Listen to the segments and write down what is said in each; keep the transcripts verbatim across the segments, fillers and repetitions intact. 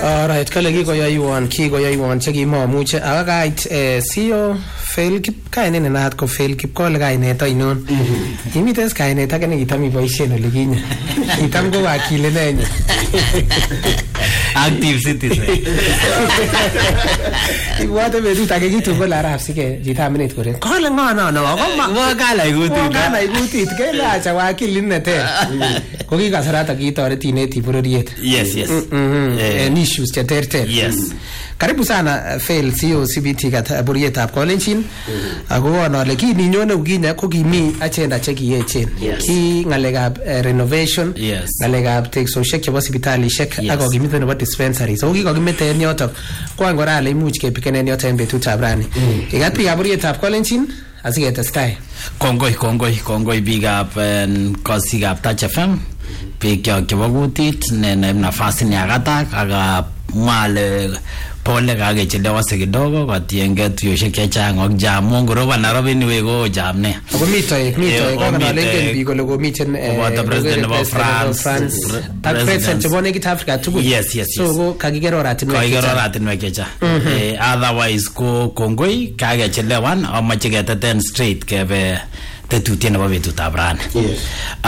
Alright, kale kikoyoiwon kikoyoiwon chekimamuche akakait eh sio fail kip kainet nenaat ko fail kip kole kainet ainon. Imiten kainet ake nekitam iboisien ole kinye. Kitam ko wakili nenyu. Active citizen. Ibwate betut age kitungol arap sike chitaminit kore. Kole ngo no no ko Mo kala igutit. Kala igutit kele acha wakili nete. Ko kikasarata kitoreti ineti bororiet. Yes, yes. Eh issues che terter. Yes. Karibu sana fail sio C B T kat bororietab Kolenjin. Ako ono le kini nyone ukinya ko kimi agenda che kiyechen. Ki ngalekab renovation, ngalekab teksoshek chebo sipitalishek ak kokimito nebo dispensary. So kikokimete en yotok kwa ngora le imuch kepikene en yotok en betutab rani. Ikat biikab bororietab Kolenjin asiketestai. Kongoi kongoi kongoi biikab kosikab Touch F M. Biik chebo kutit ne nafasi ni akatak aka mwale pole kakechelewa kidogo katienge tuyoshek chechang ak jam ngoroba Nairobi niwe ko jam ne ako mitoek mitoek ko kana lengen biik kole komiten eh president nebo France ak president chebo nekit Africa tugul. Yes, yes, so ko kakikero oratinwek kakikero oratinwek chechang eh otherwise ko kongoi kakechelewan amache keteten straight kebe tetutiet nebo betutab rani. Yes.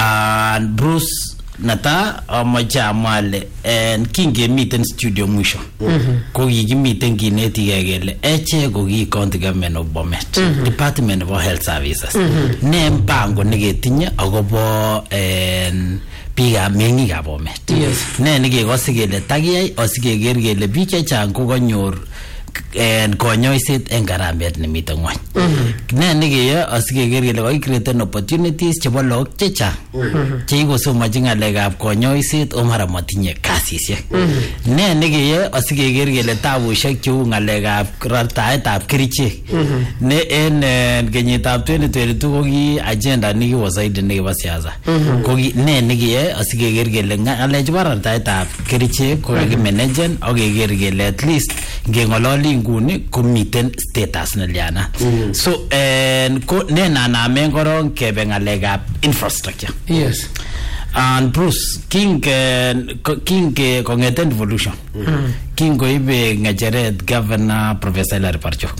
And Bruce nata amache amwale en kingemiten studio mwisho ko kikimiten kinetige kele eche ko ki county government of Bomet, department of health services, ne mpango neketinye akobo en biikab meng'ikab Bomet. Ne nekekose kele takiyai asikeker kele biik chechang ko kanyor en konyoiset en gharamiat nemiten ngwony. Ne nekeyoe asikeker kele kakicreaten opportunities chebo lagok chechang cheikosomochi ng'alekab konyoiset o mara matinye kasisiek. Ne nekeyoe asikeker kele tabushek cheu ng'alekab rartaetab kerichek ne en kenyitab twenty twenty-two ko ki agenda nekiwo zaidi nekibo siasa. Ko ne nekeyoe asikeker kele ng'alek chebo rartaetab kerichek ko kakimanagen ak keker kele at least ngeng'ololi nguni komiten status neliana. So en ko ne nanamen korong kebe ng'alekab infrastructure. Yes. And Bruce king king kongeten devolution king koibe ng'echeret governor Professor Hilary Barchok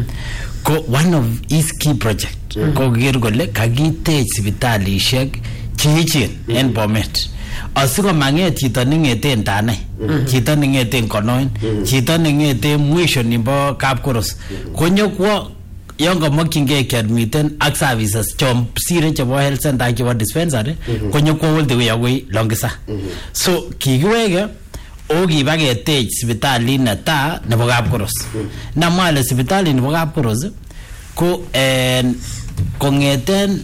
ko one of his key project ko ker kole kakitech sipitalishek cheechen en Bomet asiko manget chito ningeten Tanai, chito ningeten Konoin, chito ningeten mwisho nimbo Kapkoros konyokwo yon kamokyingei kiadmiten ak services chom sire chebo health center chebo dispensary konyokwo all the way akoi Longisa. So kikiweke o kibaketech sipitalit netaa nebo Kapkoros. Namwale sipitalit nebo Kapkoros ko en kongeten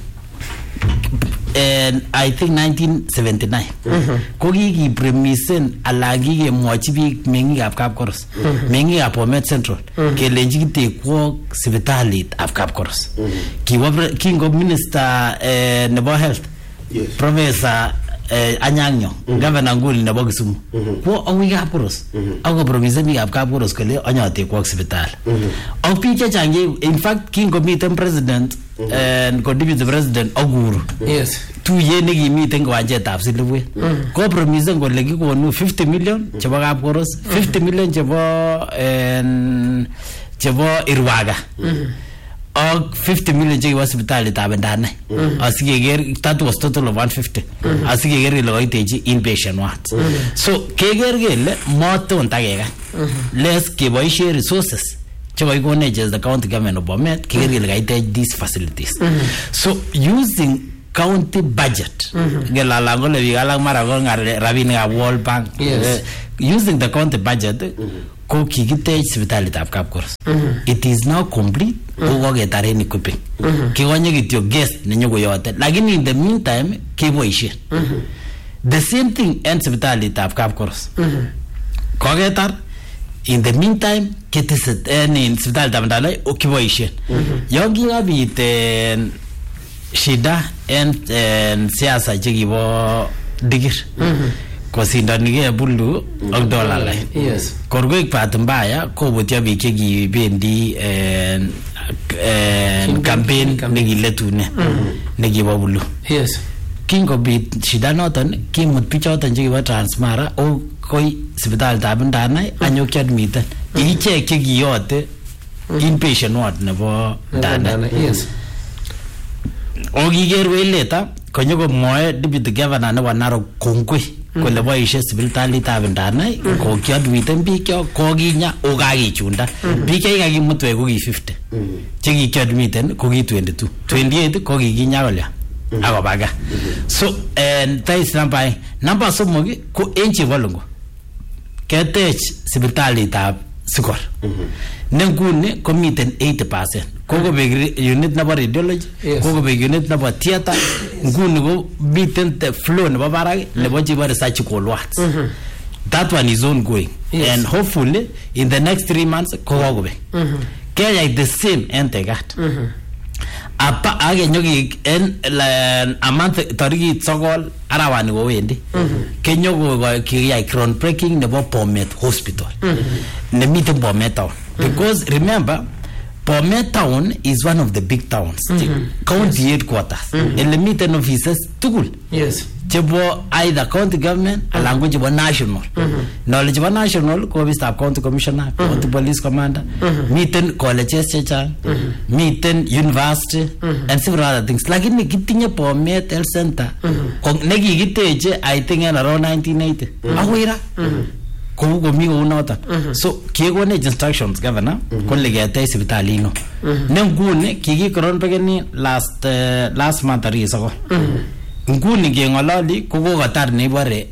and I think nineteen seventy-nine ko kikipremisen ala kikemwochi biik meng'ikab Kapkoros, meng'ikab Bomet Central kelenji kitekwo sipitalit ab Kapkoros. Kingo minister nebo health Professor Anyang'yo governor nguli nebo Kisumu ko akoi Kapkoros ako promisen biikab Kapkoros kole anyatekwo sipitali ak biik chechang. In fact kingomiten president and contribute president Oguru. Yes. Tuye nekimiten kiwanjetab Silibwet ko promisen kole kikonu fifty million chebo Kapkoros, fifty million chebo en chebo Irwaga ak fifty million chekibo sipitalitab Ndanai. Asikeker that was total of one fifty. Asikeker kele kaitechi inpatient wards. So keker kele moton takeka les keboishe resources chebo ikonech as the county government of Bomet keker kele kaitech these facilities. So using county budget ngelala ngole bikalak mara ko rabinikab World Bank, using the county budget ko kikitech sipitalitab Kapkoros. It is now complete. Ko koketaren equipping. Kikonye kityo guest nenyokoyote lakini in the meantime keboishen. The same thing en sipitalitab Kapkoros. Koketar in the meantime ketiset en sipitalitab Ndalai kiboishen. Yon kikabit en shida en siasa chekibo Digir kosindanige Bulu ak Dolalai. Yes. Korgoik bahati mbaya kobutyo biik chekibendi en en campaign nekiletune nekibo Bulu. Yes. kingobit shida noton kimut bichoton chekibo Transmara o koi sipitalitab Ndanai anyok admiten ichek chekiyote inpatient ward nebo Ndanai. Yes. Okiker weleta konyoko mwoe deputy governor nebo Narok kongoi kole boishe sipitalitab Ndanai ko kiadmiten biik kyok kokinya okakichunda biik chekikakimutwe ko ki fifty chekikiadmiten ko ki twenty-two twenty-eight ko kikinya kolya akobaga. So and that is number number somok ko en Chebalungu ketech sipitalitab Sikor ne nguni komiten eighty percent kokobek unit nebo radiology kokobek unit nebo theater nguni ko miten the flow nebo barak nebo chibo surgical wards. That one is ongoing. Yes. And hopefully in the next three months ko kokobek kaya the same en Tegat. Apa age nyoki en a month tarikit sokol arawani kowendi kenyoko kiyai ground breaking nebo Bomet Hospital nemiten Bomet Town because remember Bomet Town is one of the big towns county headquarters ele miten offices tugul. Yes. Chebo either county government alan ko chebo national. Knowledge chebo national ko office of county commissioner, county police commander, miten colleges chechang, miten university and several other things. Lakini kitinye Bomet Health Center nekikiteche I think in around nineteen eighty. Awira. Ko komi unoton. So kiekonech instructions governor kole ketech sipitali ino. Ne nguni kikikoron pekeni last uh, last month ari soko. Nguni ngengololi ko kokotar nebore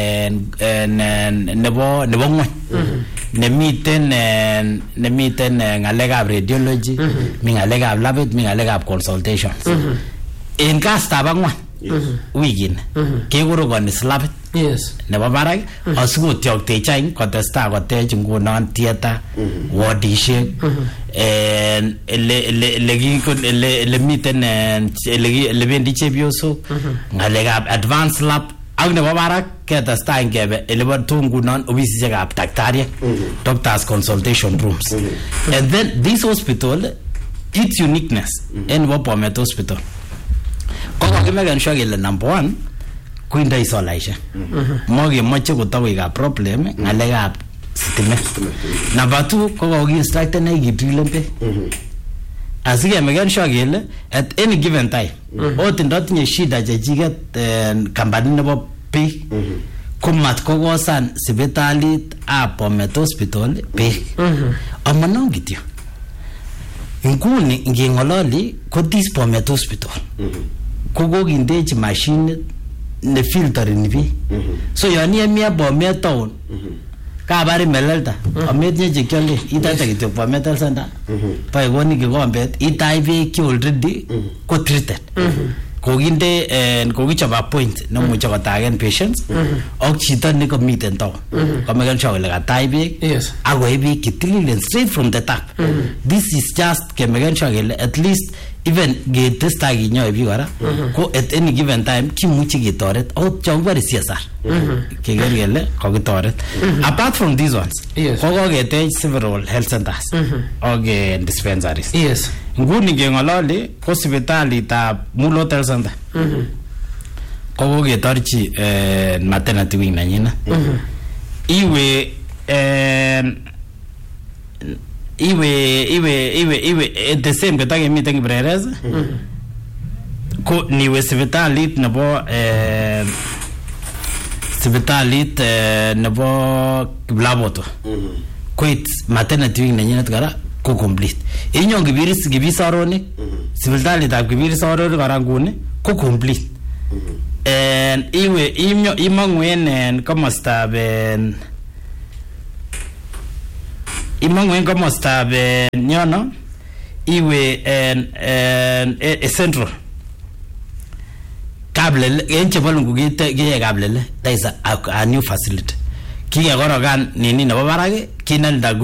nebo nebo ngwan nemiten nemiten ngalekab radiology mi ngalekab labit mi ngalekab consultations en kastab angwan wikini kekorokoni slabit. Yes. Nebo barak asikotyoktechain kotesta kotech ngunon theater wardishek en ele ele ele ele miten ele ele bendi chepyosok ngalekab advanced lab ak nebo barak ketesta ngebe ele bo ngunon ofisishekab daktariek doctors consultation rooms. And then this hospital its uniqueness en Bomet Hospital ko kakimeken sure kele number one kuinda isolaisha moge moche kotakoik problem ngalekab sitimet. Number two ko ko instructor na ikitrilembe asige megen sure kele at any given time ot ndotinye shida chechiket company nebo beek komat kokosan sipitalit ab Bomet Hospital beek amanon kityo nguni ngengololi ko this Bomet Hospital ko kokindechi machine ne filtering bi. So yani emia Bomet Town ka bari melelta ametinye chekyole itate kityo Bomet Health Center pa igoni kikombet itai beek ki already ko treated kokinde en kokichoba point nemuche kotagen patients ak chito nekomiten town komeken sure kole katai beek akoe beek kitililen straight from the tap. This is just kemeken sure kele at least even getesta kinyoe biik kora ko at any given time kimuche ketoret out chongwari C S R keker kele kokitoret. Apart from these ones ko koketech several health centers ak dispensaries. Yes. Nguni ngengololi ko sipitalitab Mulot Health Center ko koketorchi maternity wing nanyina iwe iwe iwe iwe iwe the same kata kemiten Kibrerez ko niwe sipitalit nebo sipitalit nebo Kiplaboto ko it's maternity wing nanyina kara ko complete. Inyo Kibiris Kibisaroni sipitalitab Kibisaroni kara nguni ko complete. And iwe imyo imangu en komostab imangu en komostab nyono iwe en en e central Kablele en Chebalungu kite kiye Kablele. That is a, a, a new facility kike korokan nini nebo barak kinalda